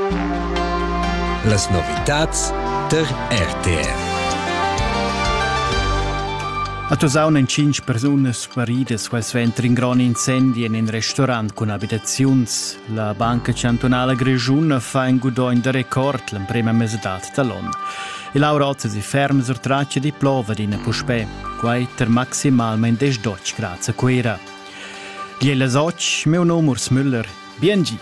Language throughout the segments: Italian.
Las novitats der RTR. A Tosaun en 5 persunas feridas quels ventr in gran incendi in un restaurant con abitaziuns. La Banca Cantonala Grischun fa un gudoin de record l'emprema mesedat talon. E Laura Ozza si ferma sur traccia di plova di ne puspè, quai ter maximalment 12 gradi a quera. Gliela soc, meu nome Urs Müller, BNG.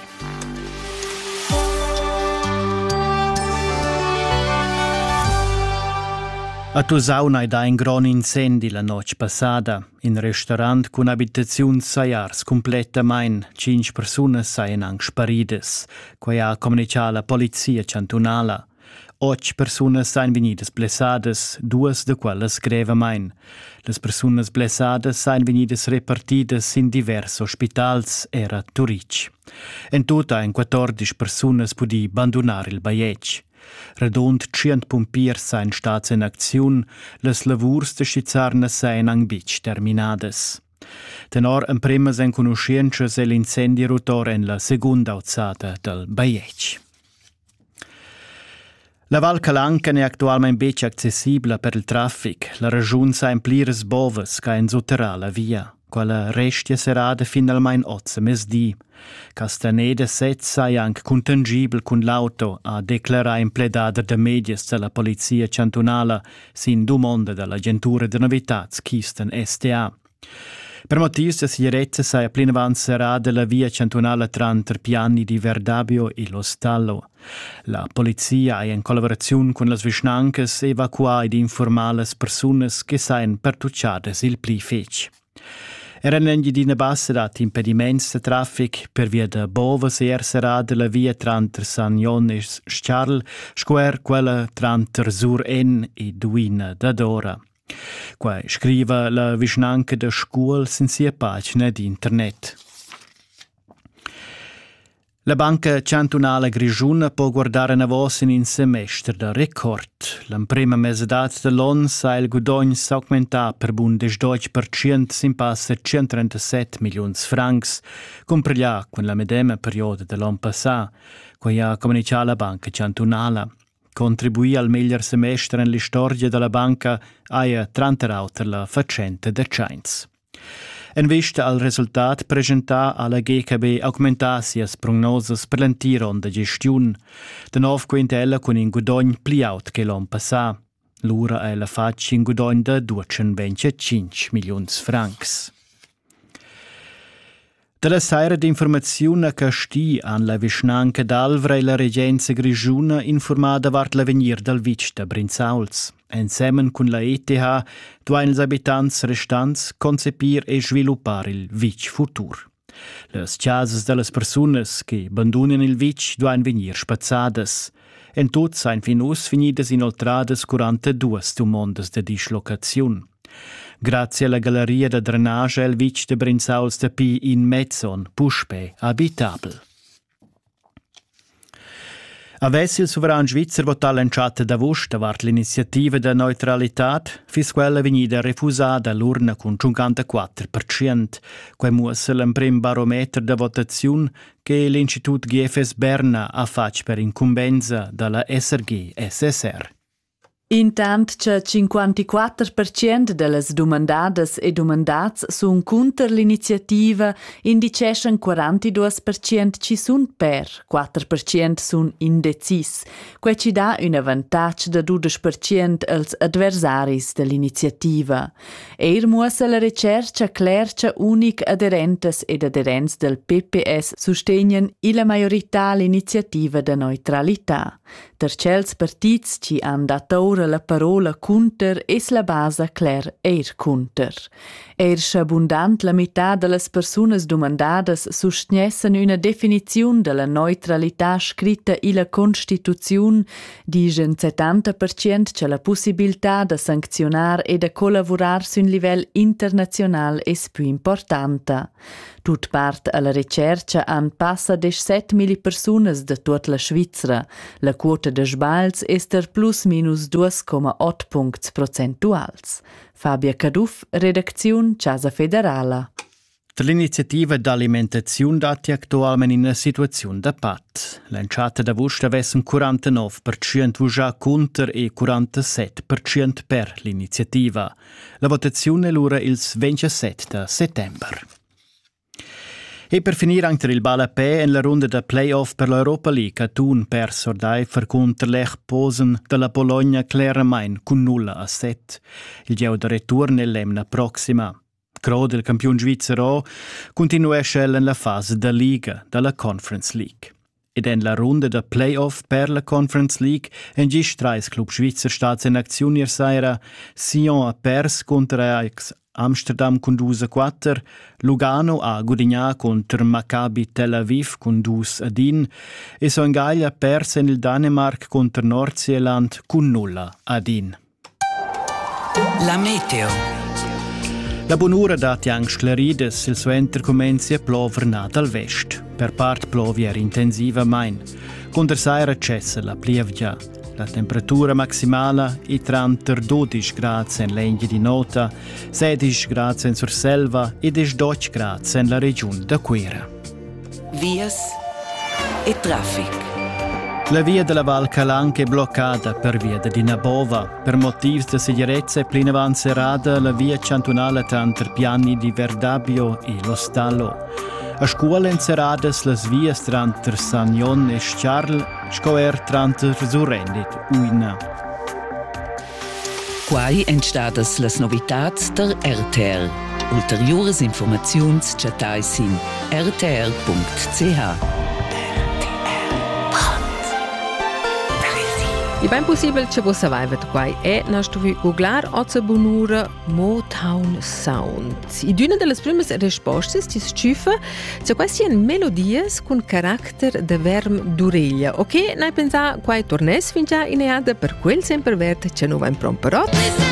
A Tosaun hai da un gran incendi la noche passada. In restaurant con abitaziuns saiars completamain, 5 persunas saien ang sparidas, quai ha comunicat la polizia cantonala. 8 persunas sain venidas blessadas, 2 de quellas grevamain. Las persunas blessadas sain venidas repartidas in divers ospitals era Turic. En tutta in 14 persunas pudi abandonar il baiec. Redond 100 pompiers sain stats in acziun, las lavurs de schizzarna sain ang bic terminadas. Tenor empremas en conosciences e l'incendi rotor en la segunda alzata del baiec. La Val Calancan è attualmente bic accessibile per il traffic. La ragiun sa implires bovas ca in sotterrà la via. Quella restia serada finalmente 8 mesdì. Castaneda 7 sai anche contangibile con l'auto a declarare in pledada de medias della polizia cantonala sin domanda dall'agentura de novitats Kisten STA. Per motius de sicurezza sai a plena avanti serada la via cantonala tra Piani di Verdabio e Lo Stallo. La polizia ha in collaborazione con le vicinanches evacuato ed informato le persone che sain pertucciate il pli fec. Erano anche di una bassa dati impedimenti di traffic per via de bovas e serada la via tra San Jon e Scharl, square quella tra Sur N e Duina d'Adora. Qua scrive la vicinanca de scuola in sia pagina di internet. La Banca Cantonala Grischun può guardare una voce in un semestre da record. L'emprema mesedat dell'on sa il guadagno s'augmenta per un 12% sin passa a 137 milioni francs, compreglia con la medesima periodo dell'anno passato, quando ha comunicato la Banca Cantonala. Contribuì al miglior semestre nella storia della banca a tranterauter la faccenda de Chains. In vista al risultato presentato alla GKB augmentasi as prognoses per l'entiron de gestione, de nov quintella con un guadagno pli out che l'anno passato. L'ura è la faccia un guadagno de 225 milioni francs. Dalla saira di informazione che sti an la vicinanca d'Alvra e la Regenza Grischuna informada vart l'avenir del vic de Brinzauls. Insieme con la ETH, duain els abitants restants concepir e sviluppar il vic futur. Les chasas de les personas che abbandunen il vic duain venir spazzadas. En tot sain finus finidas inoltrades 42 domondas de dislocazione. Grazie alla galleria de drenage il vic de Brinzauls de Pi in Mezzon puspè abitabel. Avessi il sovrano svizzer votat l'enciata d'avust davart l'iniziativa de neutralitat, fis quella venida refusada all'urna con 54%, quai muossa l'emprim barometer de votazione che l'Institut GFS Berna ha fatto per incumbenza dalla SRG SSR. Intant che 54% delles domandadas e domandats sun contra l'iniziativa, indiceschen 42% ci sun per, 4% sun indecis, quai ci dà un avantatge de 12% als adversaris de l'iniziativa. Eir muossa la recerca clercia unic aderentes ed aderents del PPS sustegnen illa majorità l'iniziativa de neutralità. Tercels partits ci han dat ora la parola «cunter» es la basa cler «eir cunter». Eir s'abundant la metà de las persunas domandadas sustgnessen una definizione della neutralità scritta illa Constituzione, digen 70% c'è la possibilità de sanccionar e de collaborar su un livell internazional es più importante. Tut part alla ricerca han passa des 7.000 persunas de tut la Svizra. La quota de sbalz es der plus minus 2,8 punts procentuals. Fabia Caduff, redacziun Casa Federala. L'iniziativa d'alimentazione dati attualmente in una situazione da pat. L'entrata d'agosto avesse un 49% vuja contro e 47% per l'iniziativa. La votazione l'ora il 27 settembre. E per finire anche il Balapè in la ronda da playoff per l'Europa League a Thun per Sordai contro l'Ech Posen della Bologna Claramain con 0-7. Il geo da ritorno nell'emna prossima. Crode, il campione svizzero, continua a scendere nella fase da Liga, dalla Conference League. Ed in la ronda da playoff per la Conference League, in gis 3 club svizzer stats in azione ieri sera, Sion ha pers contro Ajax Amsterdam con 2-4, Lugano ha guadagnato contro Maccabi Tel Aviv con 2-1 e Songhai ha perso in il Danemark contro Nord-Zeeland con 0-1. La meteo. La buon'ora dati anche sclarides, il suenter comenzi a plover na dal vest. Per part plovier intensiva main. Contra saira cessa la plievgia. La temperatura maximale è tra 12 gradi in Legna di Nota, 16 gradi in Surselva e 12 gradi in la regione da Quera. Vias e traffic. La via della Val Calanche è bloccata per via di Nabova. Per motivi di sicurezza è plena avanzata la via cantonale tra Piani di Verdabio e Lo Stallo. A scuola encerradas las vias tra San Jon e Scharl, scoer tra Surrendit Uina. Quai entstadas las novitats der RTR. Ulteriores informaziuns chatais in rtr.ch. E ben possibile che voi sapete quai è nasto vi googlar oza bonura Motown Sound. E d'una delle prime risposte si sciufa che questi sono melodie con carattere de verm d'oreglia. Ok, noi pensa quai tornes fin già in eada per quel sempre verde che non va in promperot.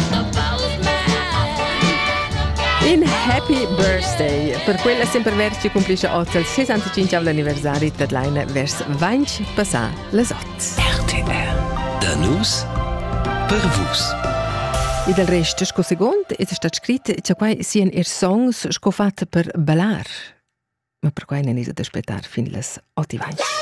In Happy Birthday, per quella sempre verde ci complisce oggi il 65 anniversario dell'anno vers 20 passà le 8. RTR. Da nus per vus. E del resto, sco secondo, è stato scritto che quai siano songs sco fatte per ballar. Ma per quai non è da aspettare fin les 8 anni.